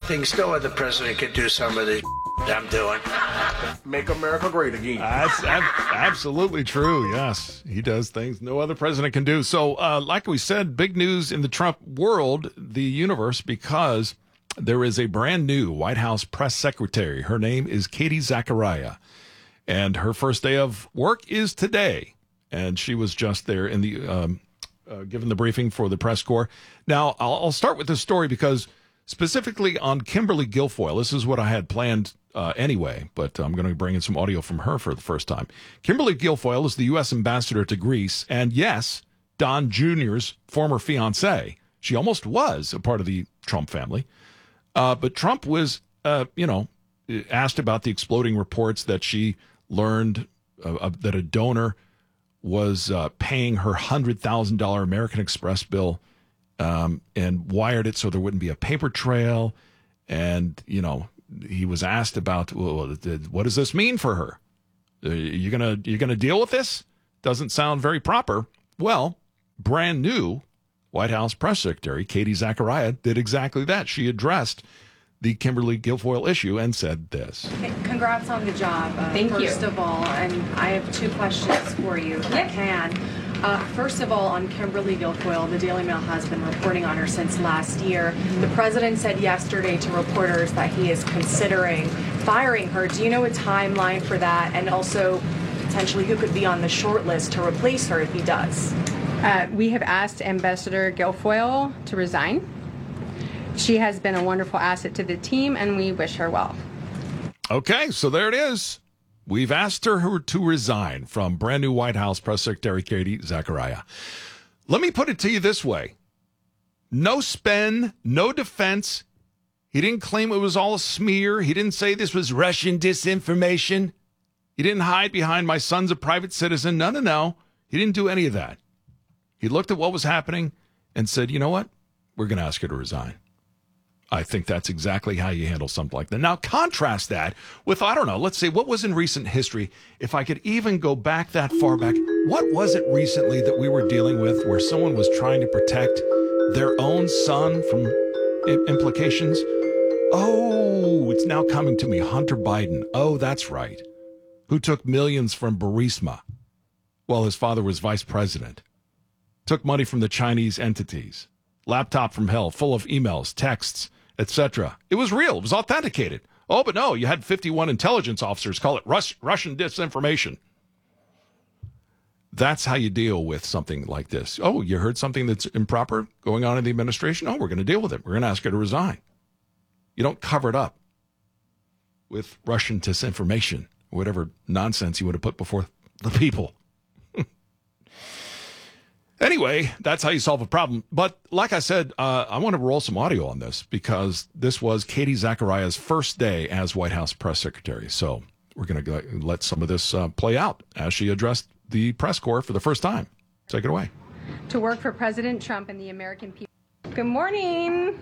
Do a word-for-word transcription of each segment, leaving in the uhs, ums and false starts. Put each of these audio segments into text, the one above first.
things no other president can do some of the I'm doing. Make America great again. That's ab- absolutely true. Yes, he does things no other president can do. So, uh, like we said, big news in the Trump world, the universe, because there is a brand new White House press secretary. Her name is Katie Zachariah, and her first day of work is today. And she was just there in the um, uh, given the briefing for the press corps. Now, I'll, I'll start with this story because specifically on Kimberly Guilfoyle, this is what I had planned uh, anyway, but I'm going to bring in some audio from her for the first time. Kimberly Guilfoyle is the U S ambassador to Greece, and yes, Don Junior's former fiancée. She almost was a part of the Trump family, uh, but Trump was, uh, you know, asked about the exploding reports that she learned uh, uh, that a donor was uh, paying her one hundred thousand dollars American Express bill um, and wired it so there wouldn't be a paper trail. And, you know, he was asked about, well, what does this mean for her? Are you gonna you're gonna deal with this? Doesn't sound very proper. Well, brand new White House press secretary Katie Zachariah did exactly that. She addressed the Kimberly Guilfoyle issue and said this. Congrats on the job. Uh, Thank first you. First of all, and I have two questions for you, if I can. Uh, first of all, on Kimberly Guilfoyle, the Daily Mail has been reporting on her since last year. The president said yesterday to reporters that he is considering firing her. Do you know a timeline for that? And also, potentially, who could be on the short list to replace her if he does? Uh, we have asked Ambassador Guilfoyle to resign. She has been a wonderful asset to the team, and we wish her well. Okay, so there it is. We've asked her to resign from brand new White House press secretary Katie Zachariah. Let me put it to you this way. No spin, no defense. He didn't claim it was all a smear. He didn't say this was Russian disinformation. He didn't hide behind my son's a private citizen. No, no, no. He didn't do any of that. He looked at what was happening and said, you know what? We're going to ask her to resign. I think that's exactly how you handle something like that. Now, contrast that with, I don't know, let's say what was in recent history. If I could even go back that far back, what was it recently that we were dealing with where someone was trying to protect their own son from I- implications? Oh, it's now coming to me. Hunter Biden. Oh, that's right. Who took millions from Burisma while his father was vice president. Took money from the Chinese entities. Laptop from hell, full of emails, texts, et cetera. It was real. It was authenticated. Oh, but no, you had fifty-one intelligence officers call it Rus- Russian disinformation. That's how you deal with something like this. Oh, you heard something that's improper going on in the administration? Oh, we're going to deal with it. We're going to ask her to resign. You don't cover it up with Russian disinformation, or whatever nonsense you would have put before the people. Anyway, that's how you solve a problem. But like I said, uh, I want to roll some audio on this because this was Katie Zachariah's first day as White House press secretary. So we're going to let some of this uh, play out as she addressed the press corps for the first time. Take it away. To work for President Trump and the American people. Good morning.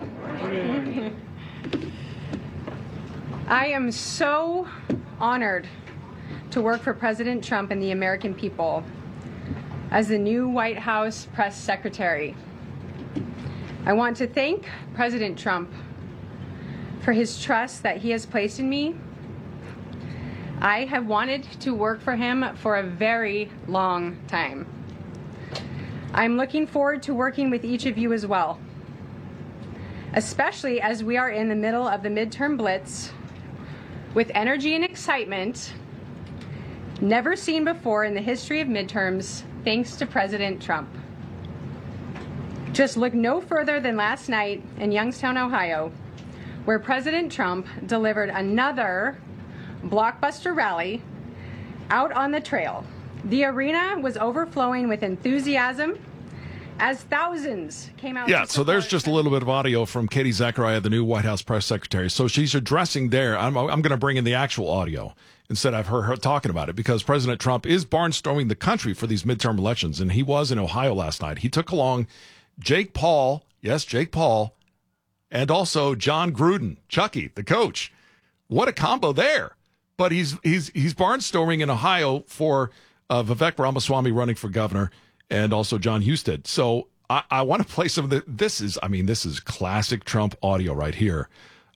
I am so honored to work for President Trump and the American people as the new White House press secretary. I want to thank President Trump for his trust that he has placed in me. I have wanted to work for him for a very long time. I'm looking forward to working with each of you as well, especially as we are in the middle of the midterm blitz with energy and excitement never seen before in the history of midterms, thanks to President Trump. Just look no further than last night in Youngstown, Ohio, where President Trump delivered another blockbuster rally out on the trail. The arena was overflowing with enthusiasm as thousands came out. Yeah, so there's just a little bit of audio from Katie Zachariah, the new White House press secretary. So she's addressing there. I'm, I'm going to bring in the actual audio instead of her, her talking about it, because President Trump is barnstorming the country for these midterm elections, and he was in Ohio last night. He took along Jake Paul, yes, Jake Paul, and also John Gruden, Chucky, the coach. What a combo there. But he's he's he's barnstorming in Ohio for uh, Vivek Ramaswamy running for governor, and also John Husted. So I, I want to play some of the, this is, I mean, this is classic Trump audio right here.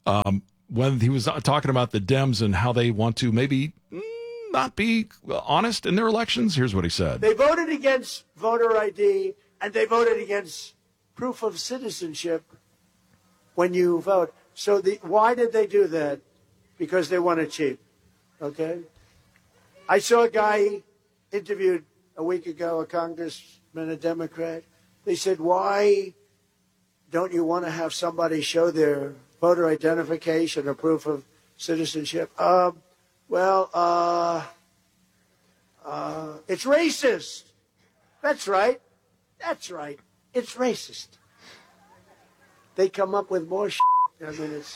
um, when he was talking about the Dems and how they want to maybe mm, not be honest in their elections. Here's what he said. They voted against voter I D, and they voted against proof of citizenship when you vote. So the, why did they do that? Because they want it cheap, okay? I saw a guy interviewed a week ago, a congressman, a Democrat. They said, why don't you want to have somebody show their voter identification or proof of citizenship? Um, well, uh, uh, it's racist. That's right. That's right. It's racist. They come up with more shit. I mean, it's...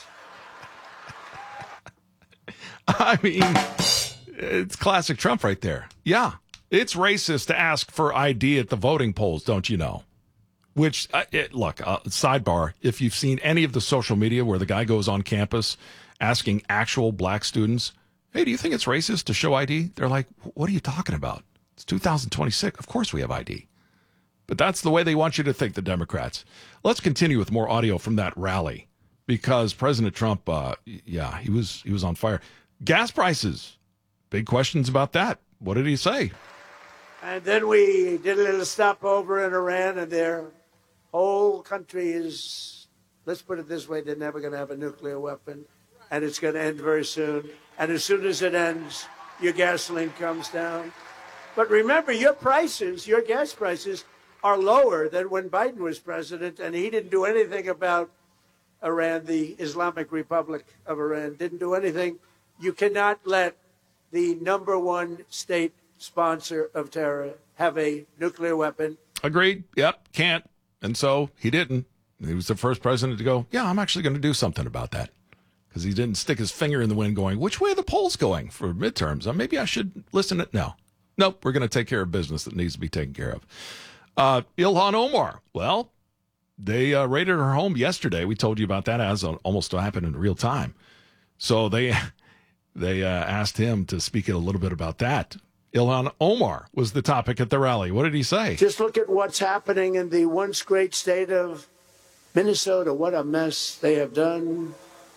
I mean, it's classic Trump right there. Yeah, it's racist to ask for I D at the voting polls, don't you know? Which, uh, it, look, uh, sidebar, if you've seen any of the social media where the guy goes on campus asking actual black students, hey, do you think it's racist to show I D? They're like, what are you talking about? It's two thousand twenty-six. Of course we have I D. But that's the way they want you to think, the Democrats. Let's continue with more audio from that rally because President Trump, uh, yeah, he was he was on fire. Gas prices, big questions about that. What did he say? And then we did a little stopover in Iran, and their whole country is, let's put it this way, they're never going to have a nuclear weapon, and it's going to end very soon. And as soon as it ends, your gasoline comes down. But remember, your prices, your gas prices, are lower than when Biden was president, and he didn't do anything about Iran, the Islamic Republic of Iran, didn't do anything. You cannot let the number one state sponsor of terror have a nuclear weapon. Agreed. Yep. Can't. And so he didn't. He was the first president to go, yeah, I'm actually going to do something about that. Because he didn't stick his finger in the wind going, which way are the polls going for midterms? Uh, maybe I should listen to no. Nope. We're going to take care of business that needs to be taken care of. Uh, Ilhan Omar. Well, they uh, raided her home yesterday. We told you about that as uh, almost happened in real time. So they they uh, asked him to speak a little bit about that. Ilhan Omar was the topic at the rally. What did he say? Just look at what's happening in the once great state of Minnesota. What a mess they have done.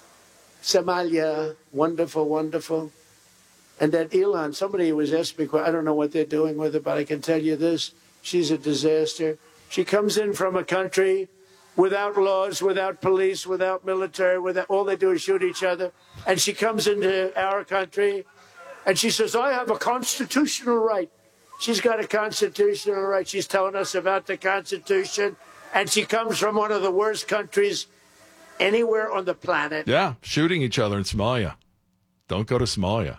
Somalia, wonderful, wonderful. And that Ilhan, somebody was asking me, I don't know what they're doing with her, but I can tell you this. She's a disaster. She comes in from a country without laws, without police, without military, without, all they do is shoot each other. And she comes into our country and she says, I have a constitutional right. She's got a constitutional right. She's telling us about the Constitution. And she comes from one of the worst countries anywhere on the planet. Yeah, shooting each other in Somalia. Don't go to Somalia.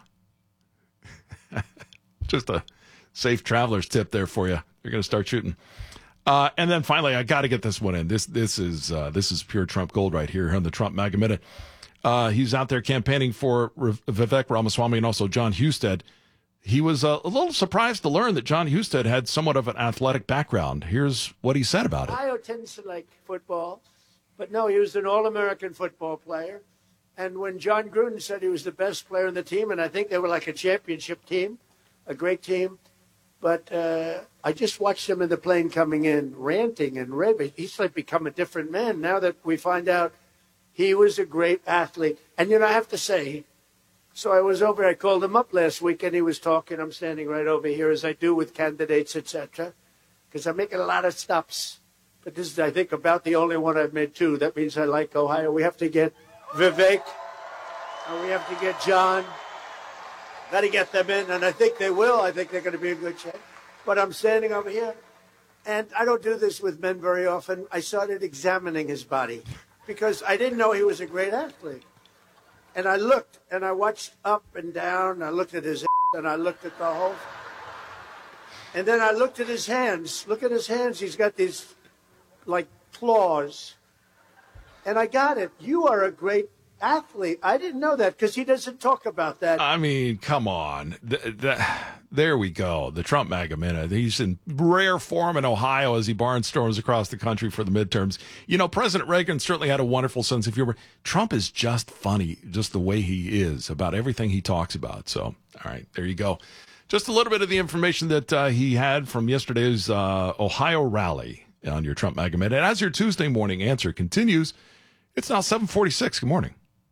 Just a safe traveler's tip there for you. You're going to start shooting. Uh, and then finally, I got to get this one in. This this is uh, this is pure Trump gold right here on the Trump Maga Minute. Uh, he's out there campaigning for Vivek Ramaswamy and also John Husted. He was uh, a little surprised to learn that John Husted had somewhat of an athletic background. Here's what he said about it. Ohio tends to like football, but no, he was an All-American football player. And when John Gruden said he was the best player in the team, and I think they were like a championship team, a great team, but uh, I just watched him in the plane coming in, ranting and raving. He's like become a different man now that we find out he was a great athlete. And, you know, I have to say, so I was over, I called him up last week, and he was talking. I'm standing right over here, as I do with candidates, et cetera, because I'm making a lot of stops. But this is, I think, about the only one I've made two. That means I like Ohio. We have to get Vivek, and we have to get John. Got to get them in, and I think they will. I think they're going to be in good shape. But I'm standing over here, and I don't do this with men very often. I started examining his body because I didn't know he was a great athlete. And I looked, and I watched up and down. I looked at his and I looked at the whole. And then I looked at his hands. Look at his hands. He's got these, like, claws. And I got it. You are a great athlete. I didn't know that because he doesn't talk about that. I mean, come on. The, the, there we go. The Trump Maga Minute. He's in rare form in Ohio as he barnstorms across the country for the midterms. You know, President Reagan certainly had a wonderful sense of humor. Trump is just funny, just the way he is about everything he talks about. So, all right, there you go. Just a little bit of the information that uh, he had from yesterday's uh, Ohio rally on your Trump Maga Minute. And as your Tuesday morning answer continues, it's now seven forty-six. Good morning.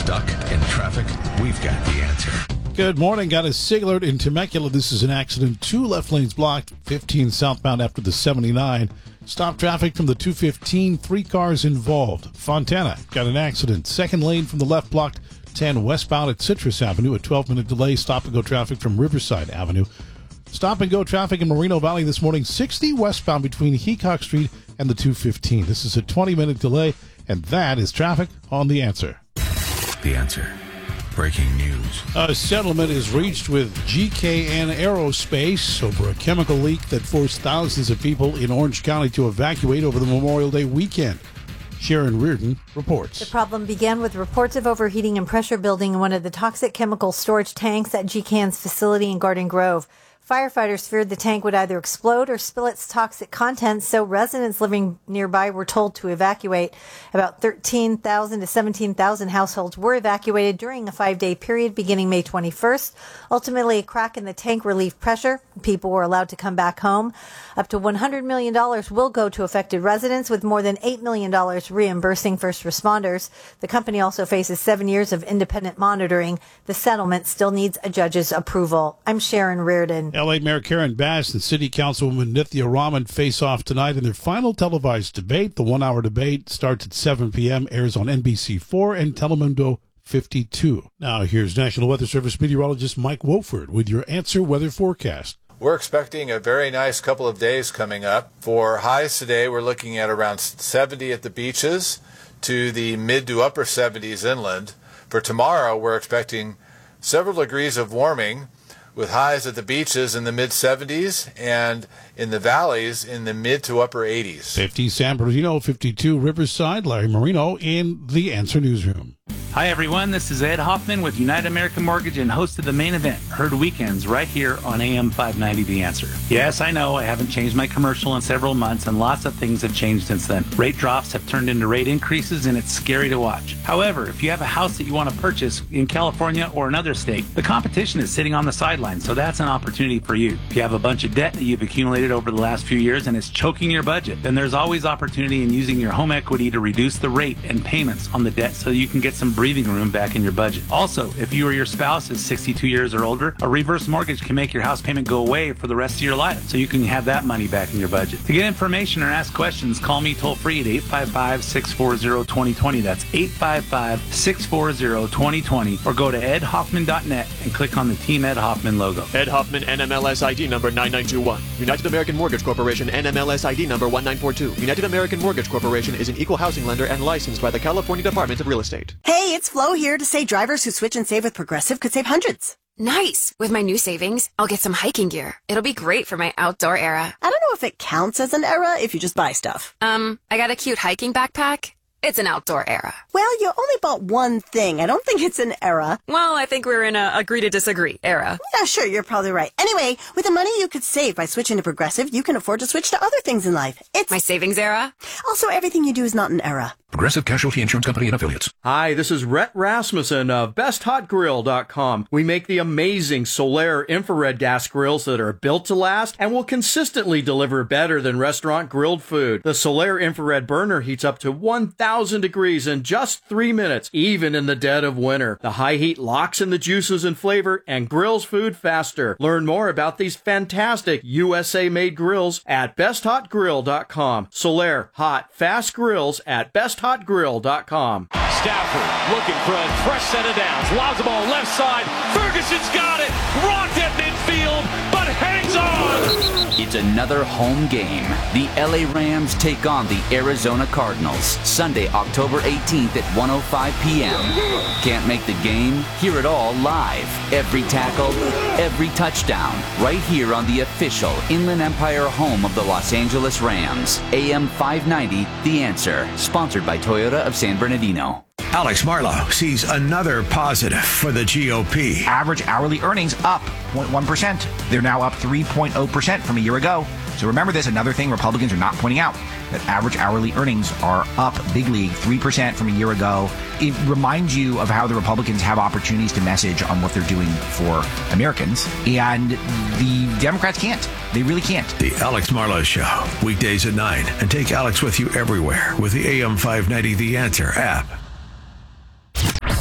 Stuck in traffic? We've got the answer. Good morning. Got a SIG alert in Temecula. This is an accident. Two left lanes blocked, fifteen southbound after the seventy-nine. Stop traffic from the two fifteen. Three cars involved. Fontana got an accident. Second lane from the left blocked, ten westbound at Citrus Avenue. A twelve-minute delay. Stop and go traffic from Riverside Avenue. Stop and go traffic in Moreno Valley this morning. sixty westbound between Heacock Street and the two fifteen. This is a twenty-minute delay, and that is traffic on The Answer. The Answer. Breaking news. A settlement is reached with G K N Aerospace over a chemical leak that forced thousands of people in Orange County to evacuate over the Memorial Day weekend. Sharon Reardon reports. The problem began with reports of overheating and pressure building in one of the toxic chemical storage tanks at G K N's facility in Garden Grove. Firefighters feared the tank would either explode or spill its toxic contents, so residents living nearby were told to evacuate. About thirteen thousand to seventeen thousand households were evacuated during a five-day period beginning May twenty-first. Ultimately, a crack in the tank relieved pressure. People were allowed to come back home. Up to one hundred million dollars will go to affected residents, with more than eight million dollars reimbursing first responders. The company also faces seven years of independent monitoring. The settlement still needs a judge's approval. I'm Sharon Reardon. L A Mayor Karen Bass and City Councilwoman Nithya Raman face off tonight in their final televised debate. The one-hour debate starts at seven p.m., airs on N B C four and Telemundo fifty-two. Now here's National Weather Service meteorologist Mike Wofford with your Answer Weather forecast. We're expecting a very nice couple of days coming up. For highs today, we're looking at around seventy at the beaches to the mid to upper seventies inland. For tomorrow, we're expecting several degrees of warming, with highs at the beaches in the mid seventies and in the valleys in the mid to upper eighties. fifty San Bernardino, fifty-two Riverside. Larry Marino in the Answer Newsroom. Hi, everyone. This is Ed Hoffman with United American Mortgage and host of the main event, Heard Weekends, right here on A M five ninety The Answer. Yes, I know I haven't changed my commercial in several months, and lots of things have changed since then. Rate drops have turned into rate increases, and it's scary to watch. However, if you have a house that you want to purchase in California or another state, the competition is sitting on the sidelines, so that's an opportunity for you. If you have a bunch of debt that you've accumulated over the last few years and it's choking your budget, then there's always opportunity in using your home equity to reduce the rate and payments on the debt so you can get some breathing room back in your budget. Also, if you or your spouse is sixty-two years or older, a reverse mortgage can make your house payment go away for the rest of your life, so you can have that money back in your budget. To get information or ask questions, call me toll free at eight five five, six four zero, two zero two zero. That's eight five five, six four zero, two zero two zero, or go to ed hoffman dot net and click on the Team Ed Hoffman logo. Ed Hoffman, N M L S I D number nine nine two one. United American Mortgage Corporation, N M L S I D number one nine four two. United American Mortgage Corporation is an equal housing lender and licensed by the California Department of Real Estate. Hey, it's Flo here to say drivers who switch and save with Progressive could save hundreds. Nice! With my new savings, I'll get some hiking gear. It'll be great for my outdoor era. I don't know if it counts as an era if you just buy stuff. Um, I got a cute hiking backpack. It's an outdoor era. Well, you only bought one thing. I don't think it's an era. Well, I think we're in a agree to disagree era. Yeah, sure, you're probably right. Anyway, with the money you could save by switching to Progressive, you can afford to switch to other things in life. It's my savings era. Also, everything you do is not an era. Progressive Casualty Insurance Company and Affiliates. Hi, this is Rhett Rasmussen of best hot grill dot com. We make the amazing Solaire infrared gas grills that are built to last and will consistently deliver better than restaurant grilled food. The Solaire infrared burner heats up to one thousand degrees in just three minutes, even in the dead of winter. The high heat locks in the juices and flavor and grills food faster. Learn more about these fantastic U S A-made grills at best hot grill dot com. Solaire hot, fast grills at best hot grill dot com. Stafford looking for a fresh set of downs. Lobs the ball left side. Ferguson's got it. Rocked at midfield, but hangs on. It's another home game. The L A Rams take on the Arizona Cardinals. Sunday, October eighteenth at one oh five p.m. Can't make the game? Hear it all live. Every tackle, every touchdown. Right here on the official Inland Empire home of the Los Angeles Rams. A M five ninety, The Answer. Sponsored by Toyota of San Bernardino. Alex Marlow sees another positive for the G O P. Average hourly earnings up zero point one percent. They're now up three point zero percent from a year ago. So remember this, another thing Republicans are not pointing out, that average hourly earnings are up big league, three percent from a year ago. It reminds you of how the Republicans have opportunities to message on what they're doing for Americans, and the Democrats can't. They really can't. The Alex Marlow Show, weekdays at nine, and take Alex with you everywhere with the A M five ninety The Answer app.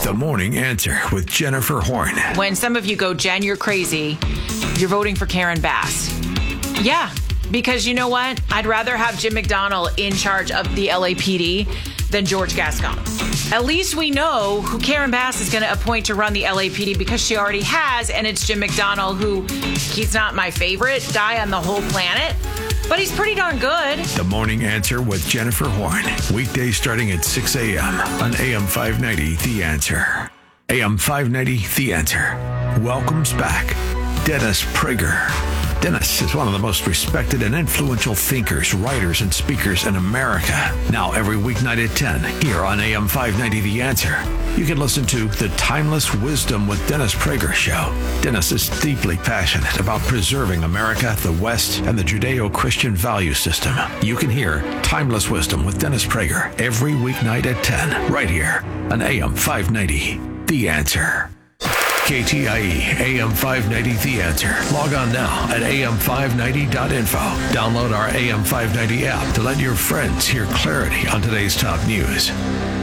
The Morning Answer with Jennifer Horn. When some of you go, Jen, you're crazy, you're voting for Karen Bass. Yeah, because you know what? I'd rather have Jim McDonnell in charge of the L A P D than George Gascon. At least we know who Karen Bass is going to appoint to run the L A P D because she already has, and it's Jim McDonnell, who he's not my favorite guy on the whole planet, but he's pretty darn good. The Morning Answer with Jennifer Horn. Weekdays starting at six a.m. on A M five ninety, The Answer. A M five ninety, The Answer. Welcomes back Dennis Prager. Dennis is one of the most respected and influential thinkers, writers, and speakers in America. Now every weeknight at ten, here on A M five ninety The Answer, you can listen to The Timeless Wisdom with Dennis Prager show. Dennis is deeply passionate about preserving America, the West, and the Judeo-Christian value system. You can hear Timeless Wisdom with Dennis Prager every weeknight at ten, right here on A M five ninety The Answer. K T I E, A M five ninety The Answer. Log on now at A M five ninety dot info. Download our A M five ninety app to let your friends hear clarity on today's top news.